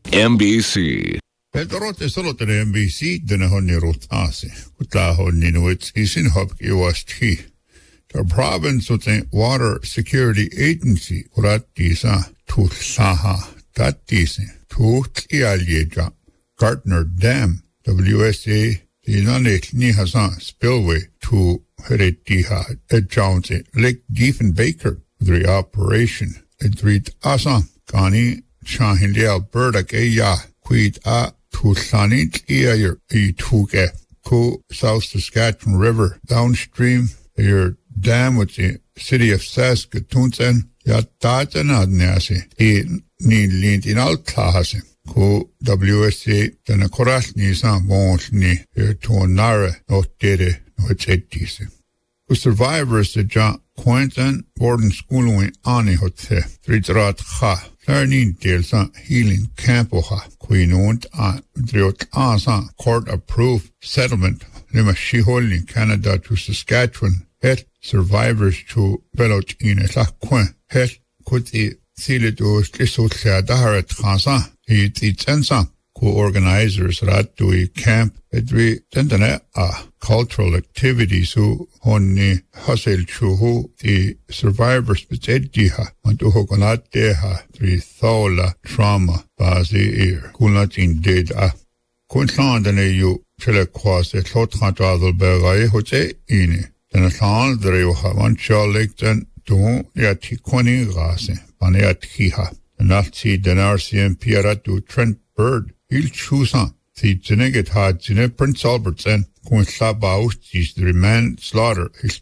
NBC. Pedrote solo tele NBC dena honni rotase. Kutla honni nuits isin hub iwasti. The province with the Water Security Agency uratisa tulsaha tatisi tulialyeja Gardner Dam WSA Inanet Nihasan spillway to Heretiha Jones Lake Diefenbaker the operation Edrit Asa Gani Shahin Alberta Gaya Quid a Tusanit Ear E Tuge Ku South Saskatchewan River downstream your dam with the city of Saskatoon Yatatan Adnasi ni lint in Altlahase Ku WSA than a Koras Nisan Wons ni to Nara not dede no it's etise. Ku survivors the John Quentin boarding school went ani hote Tridrat Ha learning delsa healing campoha Queen owned Driot Asa court approved settlement Lima Shiholin Canada to Saskatchewan het survivors to Belot in a Quin het could the Siledos Lisotla Daharat Khasa it's ensa co-organizers Ratui camp edri tendane cultural activities who honni hasel chuhu the survivors betediha mantuho konateha tri thola trauma bazi ear kunatin did kunlandane you chele kwase thotkhadal begai hoche ini den hlan drewa man chalekten do yati koni gase paneat hiha Nazi den RCMP aratu Trent Bird il chusa the geneget had gene Prince Albert's and kun sabaus is the man slaughter is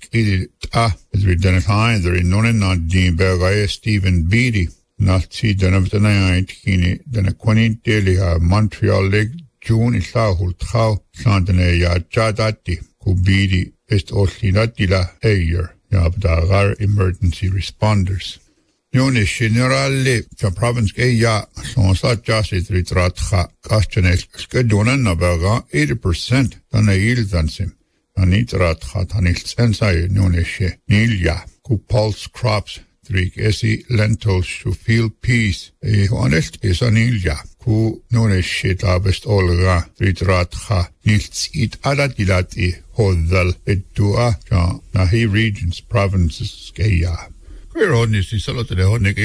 as we done it there in non din bergai Stephen Beatty Nazi den of the 19 den a quanin daily Montreal Lake June is hul trau sandene ya jadati ku Beatty est oslinatila ayer yabdagar emergency responders Yoni generale the province ya sonsa jasit ritratha kastnesh skedonan nabaga 80% than a yildansim anitratha tanil sensai noneshe nilya ku pulse crops trik esi lentils to feel peace honest is anilya ku noneshe tabest olga ritratha nils it aladilati hodal etua nahi regions provinces ya We're on this solo today on the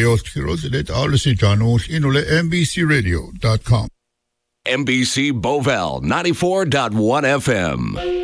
NBCRadio.com. NBC Bovell 94.1 FM.